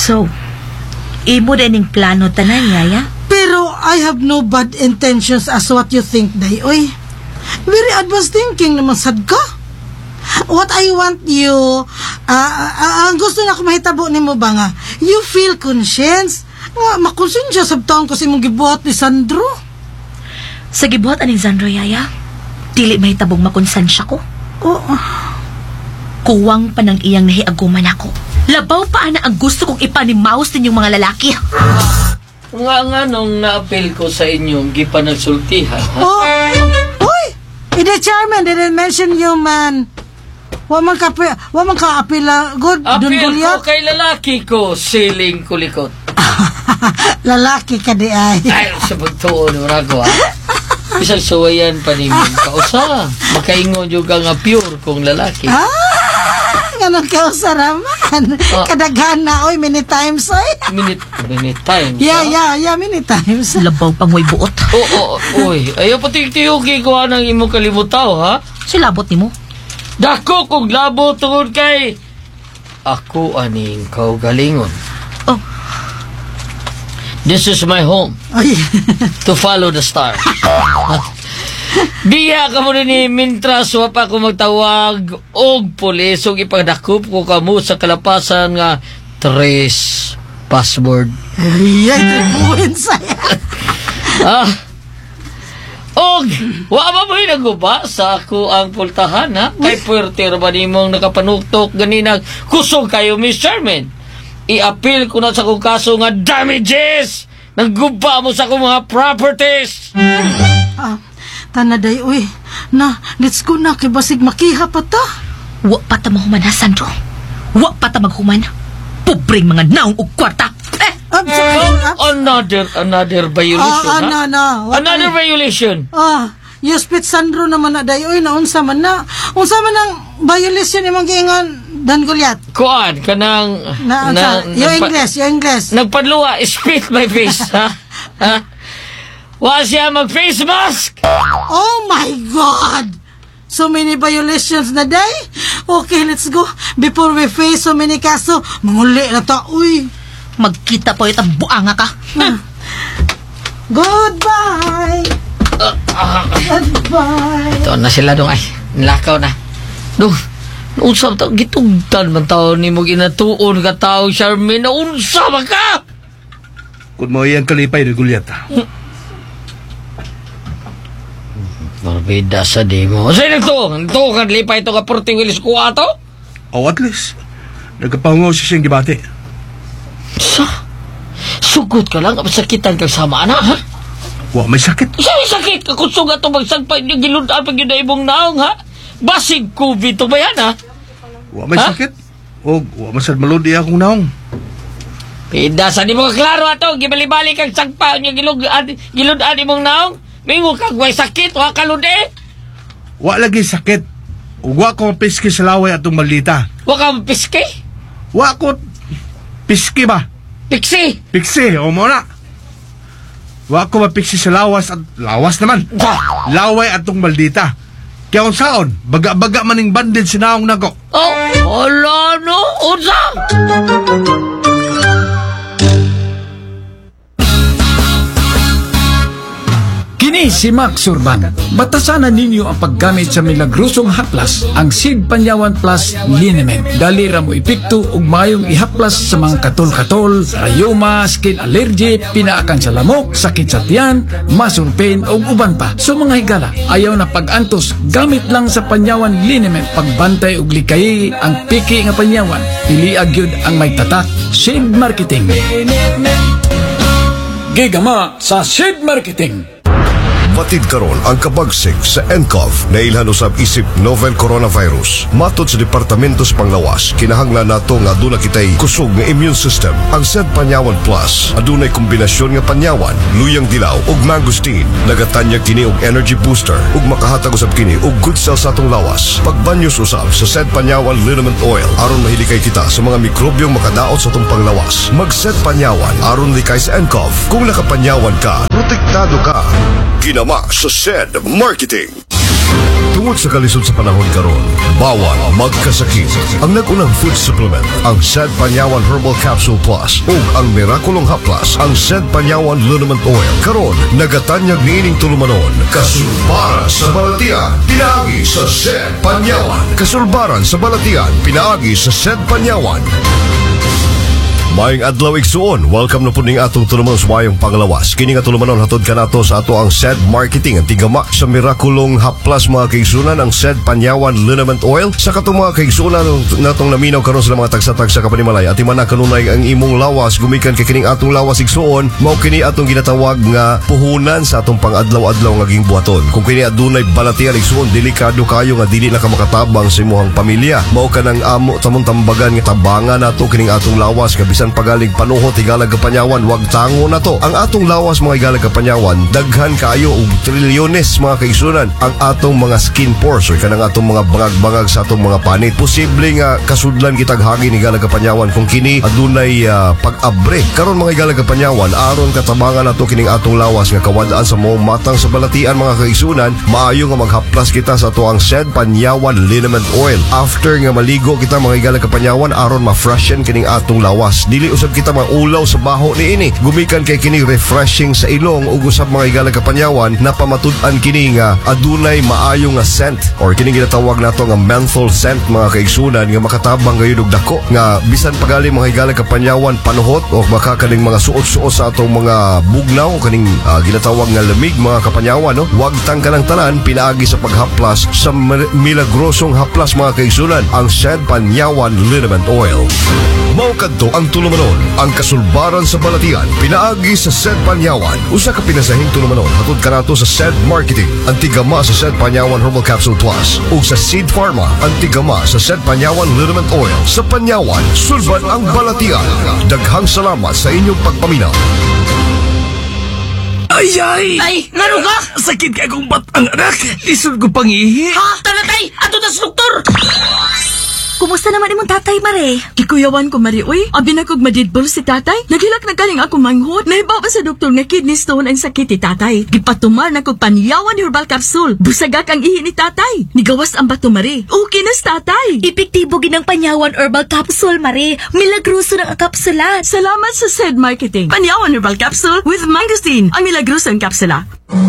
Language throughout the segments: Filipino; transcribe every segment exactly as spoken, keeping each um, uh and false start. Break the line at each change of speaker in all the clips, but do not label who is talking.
So, imo din yung plano tanan, Yaya?
Pero I have no bad intentions as what you think, day. Oy, very advanced thinking naman sad ka. What I want you, uh, uh, ang gusto na ko mahitabo ni mo ba nga, you feel conscience. Nga, makonsensya sa taong kasi mong gibuhat ni Sandro.
Sa gibuhat aning Sandro, Yaya, dili mahitabong makonsensya ko.
Oo.
Kuwang pa ng iyang nahiaguman ako. Labaw pa ana ang gusto kong ipanimaos ninyong mga lalaki.
Nga nga nung na-appeal ko sa inyong gipanagsultihan, ha?
Oh, uy! The chairman didn't mention you, man. Wa man ka, wa man ka apila. Good, dun
appeal
gulyat.
ko kay lalaki ko, siling kulikot.
Lalaki ka di ay.
Ay, sa pagtuon, wala ko, ha? Isang suwayan pa ni mong kausa. Makaingon yung nga pure kong lalaki.
Ah! Ganun ka usaraman.
Oh.
Kadaghan na, oy, many times, oy.
Minute, minute time.
Yeah, yeah, yeah, many times.
Labaw pang way buot.
Oo, oh, oh, oy. Ayaw pati tiyuki ko anang imong kalimutaw, ha?
Silabot ni mo.
Dako kong labo tungod kay ako aning kaugalingon.
Oh.
This is my home.
Oy.
To follow the star. Biya ka mo ni mintras wa pa ako magtawag og pulis og ipagdakop ko kamo sa kalapasan nga tres password.
Ay, tribuhin saya.
Ah. Og wa ba mo naguba sa ako ang pultahan, ha? Kay puwerte ra ba nimong nakapanuktok ganinag kusog kayo, Miss Chairman. I-appeal ko na sa kong kaso nga damages. Nagguba mo sa akong mga properties.
Ah, tanaday, uy. Na, let's go na, kay basig makiha pa ta.
Wa pa ta mahuman, ha, Sandro? Wa pa ta maghuman. Pobreng mga naong ug kwarta. Eh!
Um,
Oh, another, another violation,
Ah,
ha?
na, na. What
Another violation.
Ah, you spit Sandro naman na, day. Uy, naunsa man na. Unsa man ang violation imong giingon, Dan Gulyat.
Kuan, kanang...
Na, na, yung
nagpa-
English, yung English.
Nagpadluwa, spit my face, ha? Ha? Wa siya mag-face mask!
Oh my God! So many violations na, day. Okay, let's go. Before we face so many kaso, manguli na to. Uy.
Magkita po itang buanga ka.
Ah. Goodbye!
Uh, uh,
Goodbye!
Ito na sila dong ay. Nilakaw na. Dong, naunsa ta gitugtan man tao ni mo ginatuon ka tao, Charmaine. Naunsa ba ka?
Kung mo iyang kalipay na Gulyata.
Marbida sa di mo. Sa'yo nagto? Nagto ka lipay ito ka Porti Willis ko ato?
O at least, nagkapangaw siya siyang gibati.
Sa? Sugot ka lang, sakitan kang sama na, ha?
Wa may sakit.
Isa may sakit ka kung sugat o magsagpay yung gilundan pag yun na ibong naong, ha? Basig COVID to ba yan, ha?
Wa may
Ha?
sakit. O wa masad malodi akong naong.
Pida, sa di mo kaklaro ato, gibali-bali kang sagpa yung gilundan, gilundan imong naong, mingo kang way sakit, wa kaludi.
Wa lagi sakit. O wa ko piski sa laway atong maldita.
Wa kang piski,
Wa ko piski ba?
piksi.
Piksi, o mo na. Wa ko mapiksi sa lawas at lawas naman.
Sa,
Laway atong maldita. Kaya kung saon, baga-baga maning bandid sinaong nako.
oh, wala no, unsa?
Kini si Max Urban. Batasanan ninyo ang paggamit sa milagrosong haplas, ang Sid Panyawan Plus Liniment. Dali ra mo epekto ug mayong ihaplas sa mga katol-katol, rayoma, skin allergy, pinaakan sa lamok, sakit sa tiyan, muscle pain ug uban pa. So mga higala, ayaw na pag-antos, gamit lang sa Panyawan Liniment. Pagbantay ug likay ang piki nga panyawan. Pili agyud ang may tatak. Sid Marketing. Gigama sa Sid Marketing.
Matid karon ang kabagsig sa N C O V na ilhan usab isip novel coronavirus. Matod sa Departamento sa Panglawas, kinahanglan nato nga aduna kitay kusog nga immune system. Ang Sid Panyawan Plus adunay kombinasyon nga panyawan, luyang dilaw ug mangosteen. Nagatanyag kini og energy booster ug makahatag usab kini og good cells sa atong lawas. Pagbanyos usab sa Sid Panyawan Liniment Oil aron mahilikay kita sa mga mikrobyong makadaot sa atong panglawas. Mag Sid Panyawan aron likay sa N C O V. Kung nakapanyawan ka, protektado ka. Ginama sa Sid Marketing. Tungod sa kalisod sa panahon karon, bawal magkasakit. Ang nag-unang food supplement, ang Sed Panyawan Herbal Capsule Plus o ang Miraculong Haplas, ang Sed Panyawan Liniment Oil. Karon, nagatanyag niining tulumanon, kasulbaran sa balatian, pinaagi sa Sed Panyawan. Kasulbaran sa balatian, pinaagi sa Sed Panyawan. Maayong adlaw igsuon, welcome na po ning atong tulumanon sa wayong panglawas. Kini nga tulumanon hatod kanato sa ato ang Sed Marketing, ang tigama sa Miraculong Haplas mga kaigsunan, ang Sed Panyawan Liniment Oil. Sa katong mga kaigsunan natong naminaw karon sa mga tagsa-tagsa kapanimalay at imana kanunay ang imong lawas gumikan kay kining atong lawas igsuon, mao kini atong ginatawag nga puhunan sa atong pang-adlaw-adlaw nga ging buhaton. Kung kini adunay balatian igsuon, delikado kayo nga dili na ka makatabang sa imong pamilya. Mao kanang amo tamong tambagan nga tabangan nato kining atong lawas nga bisan pagalig panuhot igalag kapanyawan, wag tango na to. Ang atong lawas mga igalag kapanyawan, daghan kaayo og trilyones mga kaigsunan ang atong mga skin pores or kanang atong mga bangag-bangag sa atong mga panit. Posible nga kasudlan kitag hagi ni igalag kapanyawan kung kini adunay uh, pag-abre. Karon mga igalag kapanyawan, aron katabangan nato kining atong lawas nga kawadaan sa mga matang sa balatian mga kaigsunan, maayo nga maghaplas kita sa ato ang Sed Panyawan Liniment Oil. After nga maligo kita mga igalag kapanyawan, aron ma-freshen kining atong lawas. Dili usab kita maulaw sa baho ni ini. Gumikan kay kini refreshing sa ilong ug usab mga igalag kapanyawan na pamatud-an kini nga adunay maayo nga scent or kini ginatawag nato nga menthol scent mga kaigsunan nga makatabang gayud og dako nga bisan pagali mga igalag kapanyawan panuhot o makakaning mga suot-suot sa atong mga bugnaw kaning uh, ginatawag nga lamig mga kapanyawan no. Wag tangkalang tanan pinaagi sa paghaplas sa milagrosong haplas mga kaigsunan, ang Sed Panyawan Liniment Oil. Mao kadto ang tulumanon, ang kasulbaran sa balatian, pinaagi sa Sed Panyawan. Usa ka pinasahing tulumanon hatod kanato sa Sed Marketing, ang tigama sa Sed Panyawan Herbal Capsule Plus ug sa Seed Pharma, ang tigama sa Sed Panyawan Liniment Oil. Sa Panyawan, sulban ang balatian. Daghang salamat sa inyong pagpaminaw.
Ay, ay!
Tay, ngano ka?
Sakit ka kong batang anak. Lisod ko pangihi.
Ha? Tara, tay! Ato na sa doktor!
Kumusta naman imong tatay, Mare?
Kikuyawan ko, Mari, uy. Abi na kog madidbol si tatay. Naghilak na galing ako manghot. Nahibaw pa sa doktor nga kidney stone ang sakit ni tatay. Gipatumar na kog Panyawan Herbal Capsule. Busagak ang ihi ni tatay. Nigawas ang bato, Mari. Okay na si tatay.
Epektibo ginang Panyawan Herbal Capsule, Mare. Milagruso ng kapsula.
Salamat sa Sed Marketing. Panyawan Herbal Capsule with Mangosteen. Ang milagrosong kapsula.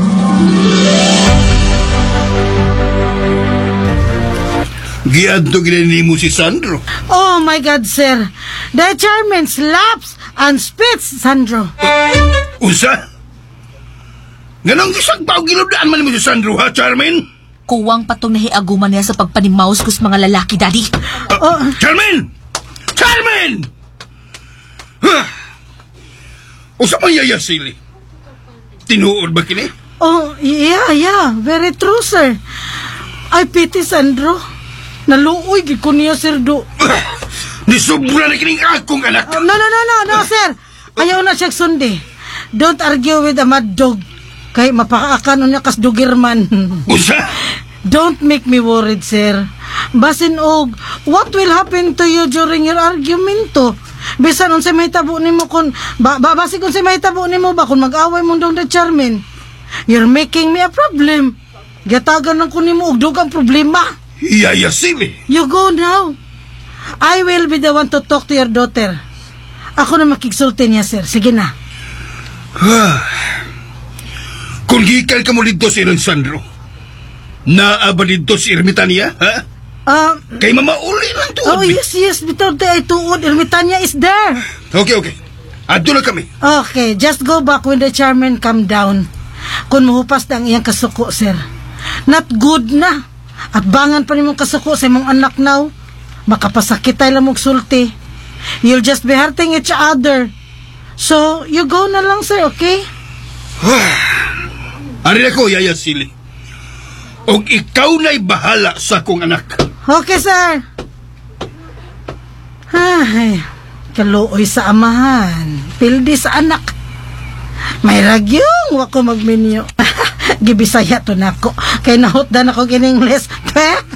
Giadto ginani mo si Sandro.
Oh my God, sir. The chairman slaps and spits Sandro.
Usa? Ganang isang tao ginudaan man mo si Sandro, ha, Charmin?
Kuwang patong nahiaguman niya sa pagpanimaus ko sa mga lalaki, Daddy.
Uh,
Oh.
Charmin! Charmin! Huh? Usa man yaya sili? Tinuod ba kini?
Oh, yeah, yeah. Very true, sir. I pity Sandro. Naluoy, gid ko niya, sir, do.
Nisubra na kining akong anak.
Oh, no, no, no, no, no, sir. Ayaw na siya sundi. Don't argue with a mad dog. Kay mapakaakan niya kas dugirman.
Usa?
Don't make me worried, sir. Basin og, what will happen to you during your argumento? Bisan unsay may tabo nimo kun ba, ba basin unsay may tabo nimo ba kun mag-away mo dong the Charmin. You're making me a problem. Gatagan lang ko nimo og dugang problema.
Yaya sili?
You go now. I will be the one to talk to your daughter. Ako na makiksulti niya, sir. Sige na.
Kung gikan ka mo dito si Iron Sandro, naa ba dito si Ermitania, ha?
Uh,
Kay mamauli lang tuod.
oh, yes, yes. Bitaw tayo tuod. Ermitania is there.
Okay, okay. Adto na kami.
Okay, just go back when the chairman come down. Kung mahupas na ang iyang kasuko, sir. Not good na. At bangan pa nimong kasuko sa imong anak now. Makapasakit tayo lang mong sulti. You'll just be hurting each other. So, you go na lang, sir, okay?
Ari ako, Yaya Sili. Og ikaw na'y bahala sa akong anak.
Okay, sir. Ay, kaluoy sa amahan. Pildi sa anak. May ragyong wako magminyo. Gibisaya to nako. Kay nahot dan ako in English.